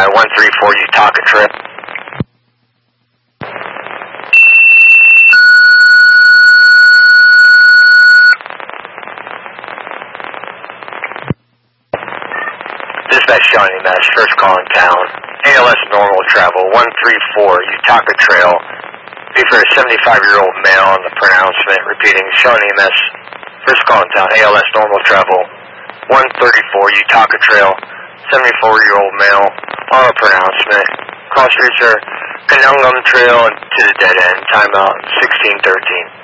134 Utaka trip. Dispatch Shawnee Mass, first call in town. ALS normal travel, 134 Utaka Trail. Be for a 75-year-old male on the pronouncement. Repeating, Shawnee Mass, first call in town. ALS normal travel, 134 Utaka Trail. 74-year-old male on a pronouncement. Cross streets are Canungum Trail to the dead end. Timeout 1613.